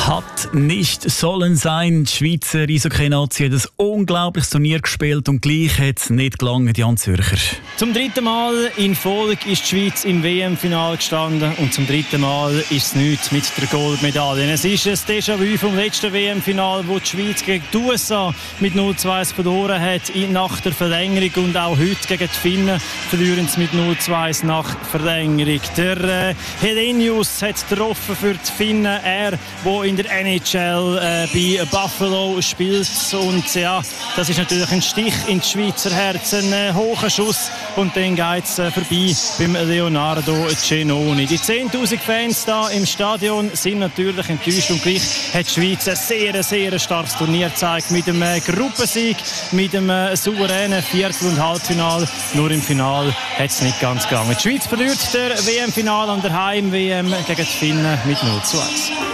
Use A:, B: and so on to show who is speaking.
A: Hat nicht sollen sein. Die Schweizer Eishockey-Nazi hat ein unglaubliches Turnier gespielt und gleich hat es nicht gelangen, Jan Zürcher.
B: Zum dritten Mal in Folge ist die Schweiz im WM-Final gestanden und zum dritten Mal ist es nichts mit der Goldmedaille. Es ist ein Déjà-vu vom letzten WM-Final, wo die Schweiz gegen die USA mit 0-2 verloren hat nach der Verlängerung, und auch heute gegen die Finnen verlieren sie mit 0-2 nach Verlängerung. Der Helenius hat getroffen für die Finnen, er, der in der NHL bei Buffalo spielt, und ja, das ist natürlich ein Stich in die Schweizer Herzen, ein hoher Schuss, und dann geht es vorbei beim Leonardo Cenoni. Die 10'000 Fans da im Stadion sind natürlich enttäuscht, und gleich hat die Schweiz ein sehr starkes Turnier gezeigt mit einem Gruppensieg, mit einem souveränen Viertel- und Halbfinal. Nur im Final hat es nicht ganz gegangen. Die Schweiz verliert der WM-Final an der Heim-WM gegen die Finnen mit 0-1.